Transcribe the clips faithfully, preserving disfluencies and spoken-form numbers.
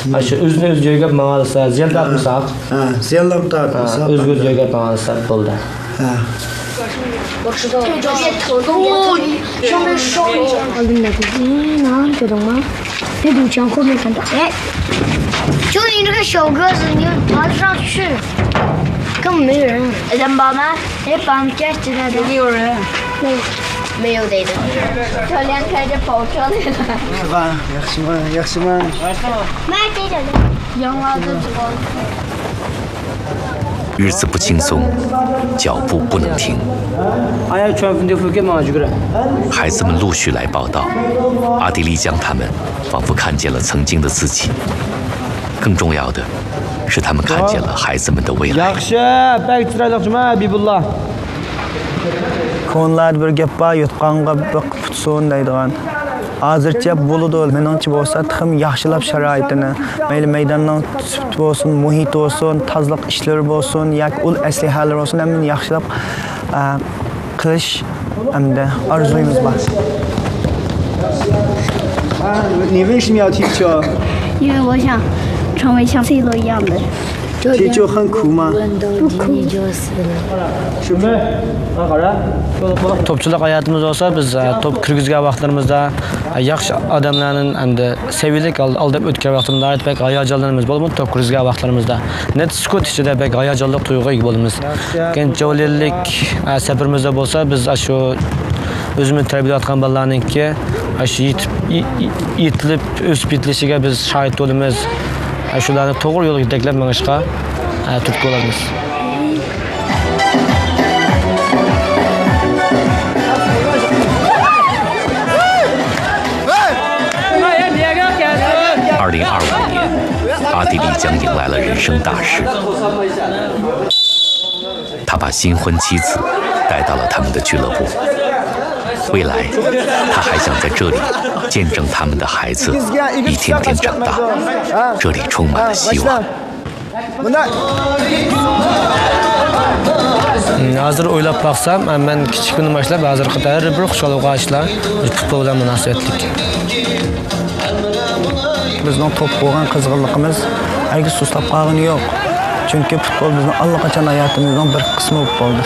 Shu o'zini o'z joyiga ma'lisa, ziyon tortmasak. Ha, ziyon tortmasak. O'zga joyiga ma'lisa bo'ldi. Ha. 哦，上面烧了。我跟你讲，嗯，能知道吗？那堵墙后面看到，哎，就你这个小个子，你爬得上去，根本没人。人帮吗？哎，帮家进来的。没有人。没有。没有得的。教练开着跑车来了。 吧，yaxshiman, yaxshiman. 妈，这个。养娃子知道。 日子不轻松，脚步不能停。孩子们陆续来报道，阿迪丽江他们仿佛看见了曾经的自己。更重要的是，他们看见了孩子们的未来。 Ko'nglida bir gap bor, yutqonga biqib tutsin deydigan. Hozircha bo'ladi, meningcha bo'lsa, ham yaxshilab sharoitini, mayli maydonning sifati bo'lsin, muhit bo'lsin, tozalik ishlari bo'lsin, yoki ul aslihalar bo'lsin, hammani yaxshilab qilish hamda orzuyimiz bor. 你为什么要踢球？ 因为我想成为像 C 罗一样的。 踢球很苦吗？ 不苦。 Topchilik hayotimiz olsa biz top kirgizgan vaqtlarimizda yaxshi odamlarning endi sevilik aldab o'tgan vaqtimizda aytbek hayajonlarimiz bo'lib top kirgizgan vaqtlarimizda net sukut ichida bek hayajonli tuyg'uga ega bo'lamiz. Keyin javohirlik safarimizda bo'lsa biz shu o'zimiz tarbiyalayotgan bolalarningki shu yetib yetilib o'sib yetilishiga biz shohid bo'lamiz. Shularni to'g'ri yo'lga yetaklab minishga turtki bo'lamiz. 二零二五年，阿迪丽江迎来了人生大事。他把新婚妻子带到了他们的俱乐部。未来，他还想在这里见证他们的孩子一天天长大。这里充满了希望。 Hozir o'ylab baxsam, men kichik kundan boshlab hozir qator bir xushalik ishlar futbol bilan munosabatlik. Bizning top bo'lgan qizg'inligimiz hargiz sustab qolgani yo'q. Chunki futbol bizning allaqachon hayotimizning bir qismi bo'lib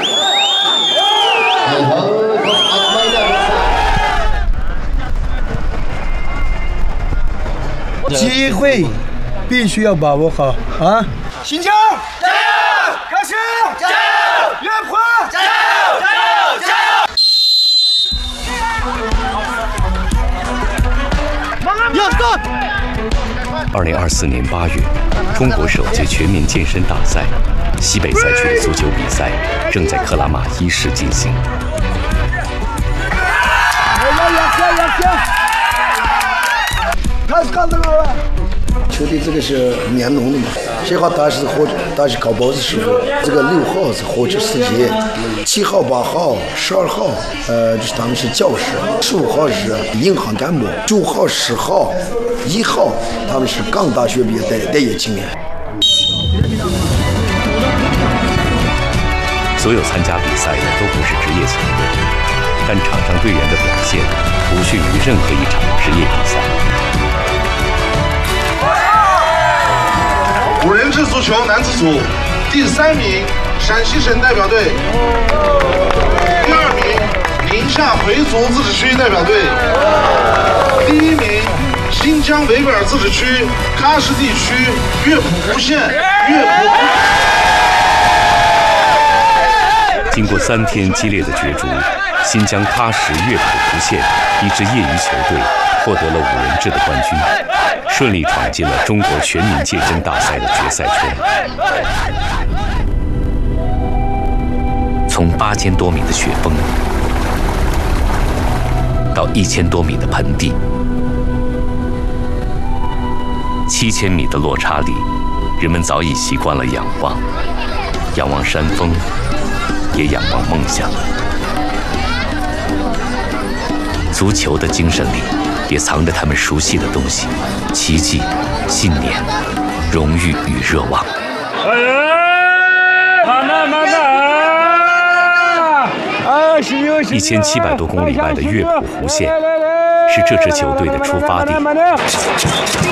qoldi. 机会必须要把握好啊！新疆加油！开始加油！岳坡加油！加油！加油！ 二零二四年八月，中国首届全民健身大赛西北赛区的足球比赛正在克拉玛依市进行。 球队这个是棉农的嘛，这号他是火，他是烤包子师傅，这个六号是火车司机，七号、八号、十二号，呃，就是他们是教师，十五号是银行干部，九号、十号、一号他们是刚大学毕业待待业青年。 所有参加比赛的都不是职业球队，但场上队员的表现不逊于任何一场职业比赛。 五人制足球男子组第三名，陕西省代表队；第二名，宁夏回族自治区代表队；第一名，新疆维吾尔自治区喀什地区乐谱湖县乐谱湖。 经过三天激烈的角逐，新疆喀什乐谱湖县一支业余球队获得了五人制的冠军。 顺利闯进了中国全民健身大赛的决赛圈。从八千多米的雪峰到一千多米的盆地，七千米的落差里，人们早已习惯了仰望，仰望山峰，也仰望梦想。足球的精神里。 也藏着他们熟悉的东西：奇迹、信念、荣誉与热望。一千七百多公里外的乐谱湖县，是这支球队的出发地。